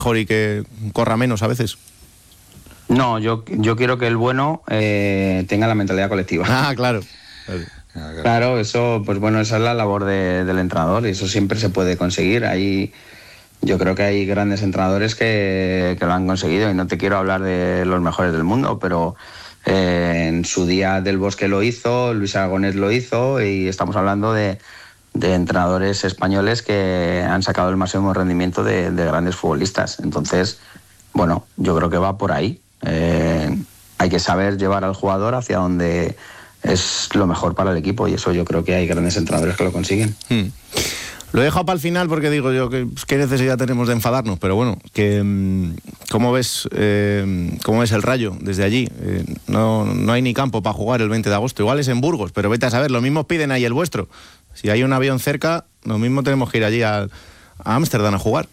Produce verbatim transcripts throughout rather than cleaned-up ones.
mejor y que corra menos a veces. No, yo, yo quiero que el bueno eh, tenga la mentalidad colectiva. Ah, claro. Claro, claro eso, pues bueno, esa es la labor de, del entrenador y eso siempre se puede conseguir. Hay, yo creo que hay grandes entrenadores que, que lo han conseguido y no te quiero hablar de los mejores del mundo, pero eh, en su día Del Bosque lo hizo, Luis Aragonés lo hizo y estamos hablando de, de entrenadores españoles que han sacado el máximo rendimiento de, de grandes futbolistas. Entonces, bueno, yo creo que va por ahí. Eh, hay que saber llevar al jugador hacia donde es lo mejor para el equipo y eso yo creo que hay grandes entrenadores que lo consiguen. Hmm. Lo he dejado para el final porque digo yo que qué necesidad tenemos de enfadarnos, pero bueno, que ¿cómo ves eh, cómo ves el Rayo desde allí? Eh, no, no hay ni campo para jugar el veinte de agosto, igual es en Burgos, pero vete a saber, lo mismo piden ahí el vuestro. Si hay un avión cerca, lo mismo tenemos que ir allí a Ámsterdam a, a jugar.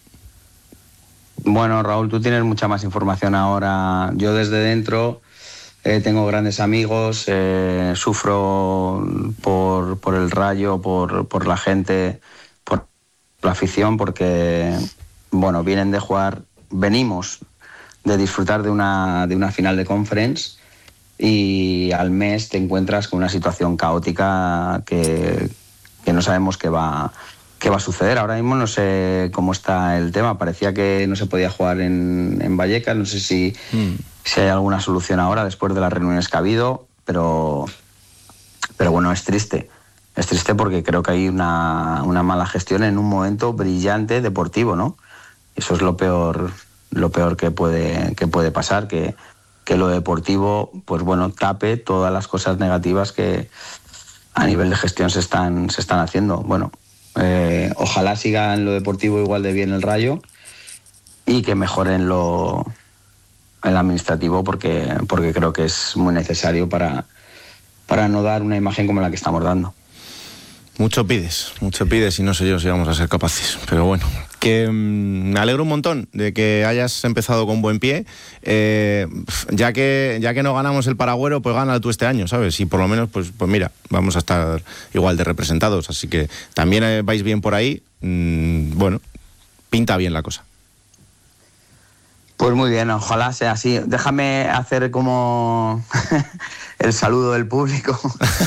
Bueno, Raúl, tú tienes mucha más información ahora. Yo desde dentro eh, tengo grandes amigos, eh, sufro por, por el Rayo, por, por la gente, por la afición, porque bueno, vienen de jugar, venimos de disfrutar de una, de una final de Conference y al mes te encuentras con una situación caótica que, que no sabemos qué va ¿Qué va a suceder? Ahora mismo no sé cómo está el tema. Parecía que no se podía jugar en, en Vallecas. No sé si, mm. si hay alguna solución ahora después de las reuniones que ha habido, pero, pero bueno, es triste. Es triste porque creo que hay una, una mala gestión en un momento brillante deportivo, ¿no? Eso es lo peor, lo peor que puede, que puede pasar, que, que lo deportivo, pues bueno, tape todas las cosas negativas que a nivel de gestión se están, se están haciendo. Bueno, Eh, ojalá siga en lo deportivo igual de bien el Rayo y que mejore en lo, en lo administrativo porque, porque creo que es muy necesario para, para no dar una imagen como la que estamos dando. Mucho pides, mucho pides y no sé yo si vamos a ser capaces, pero bueno, que mmm, me alegro un montón de que hayas empezado con buen pie, eh, ya que ya que no ganamos el Paragüero, pues gana tú este año, ¿sabes? Y por lo menos, pues, pues mira, vamos a estar igual de representados, así que también eh, vais bien por ahí, mmm, bueno, pinta bien la cosa. Pues muy bien, ojalá sea así. Déjame hacer como el saludo del público.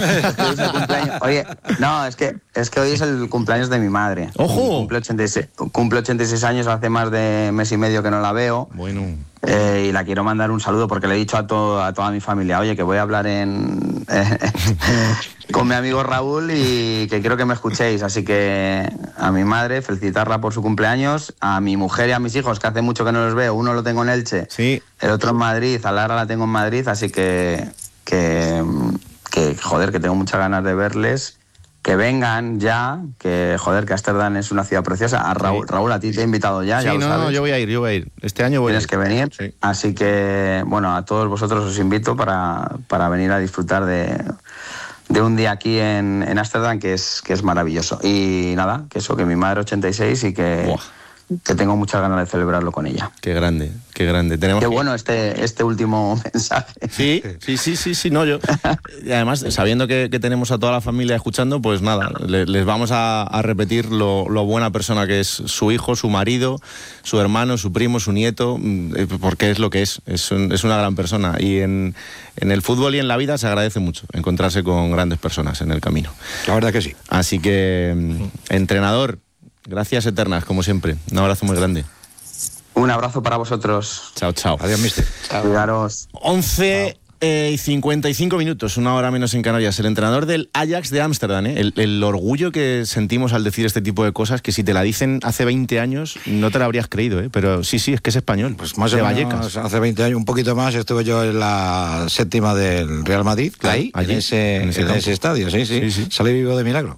Oye, no, es que, es que hoy es el cumpleaños de mi madre. ¡Ojo! Cumple ochenta y seis, cumple ochenta y seis años, hace más de mes y medio que no la veo. Bueno. Eh, y la quiero mandar un saludo porque le he dicho a, todo, a toda mi familia, oye, que voy a hablar en, eh, con mi amigo Raúl y que quiero que me escuchéis. Así que a mi madre, felicitarla por su cumpleaños, a mi mujer y a mis hijos, que hace mucho que no los veo, uno lo tengo en Elche, sí. El otro en Madrid, a Lara la tengo en Madrid, así que, que, que, joder, que tengo muchas ganas de verles. Que vengan ya, que joder, que Ámsterdam es una ciudad preciosa. A Raúl, sí. Raúl, a ti te he invitado ya, sí, ya lo no, sabes. no, yo voy a ir, yo voy a ir. Este año voy Tienes a ir. que venir, sí. Así que, bueno, a todos vosotros os invito para, para venir a disfrutar de, de un día aquí en, en Ámsterdam, que es, que es maravilloso. Y nada, que eso, que mi madre ochenta y seis y que... Buah. Que tengo muchas ganas de celebrarlo con ella. Qué grande, qué grande. Tenemos qué que... bueno este, este último mensaje. Sí, sí, sí, sí, sí, no, yo. Y además, sabiendo que, que tenemos a toda la familia escuchando, pues nada, le, les vamos a, a repetir lo, lo buena persona que es su hijo, su marido, su hermano, su primo, su nieto, porque es lo que es, es, un, es una gran persona. Y en, en el fútbol y en la vida se agradece mucho encontrarse con grandes personas en el camino. La verdad que sí. Así que, entrenador, gracias eternas, como siempre. Un abrazo muy grande. Un abrazo para vosotros. Chao, chao. Adiós, mister. Cuidaros. once y cincuenta y cinco minutos, una hora menos en Canarias. El entrenador del Ajax de Ámsterdam, ¿eh? el, el orgullo que sentimos al decir este tipo de cosas, que si te la dicen hace veinte años no te la habrías creído, ¿eh? Pero sí, sí, es que es español. Pues más de o Vallecas. menos hace veinte años, un poquito más, estuve yo en la séptima del Real Madrid, claro, ahí, allí, en, ese, en, ese, en ese estadio, sí, sí, sí, sí. Salí vivo de milagro.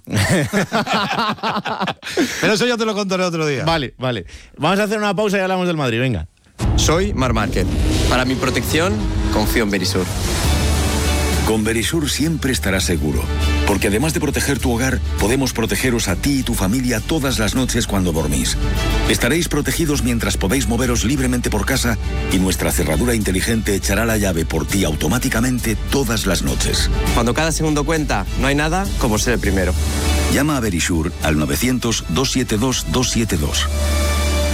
Pero eso ya te lo contaré otro día. Vale, vale. Vamos a hacer una pausa y hablamos del Madrid, venga. Soy Marc Márquez. Para mi protección, confío en Verisur. Con Verisur siempre estarás seguro, porque además de proteger tu hogar, podemos protegeros a ti y tu familia todas las noches cuando dormís. Estaréis protegidos mientras podéis moveros libremente por casa y nuestra cerradura inteligente echará la llave por ti automáticamente todas las noches. Cuando cada segundo cuenta, no hay nada como ser el primero. Llama a Verisur al novecientos, doscientos setenta y dos, doscientos setenta y dos.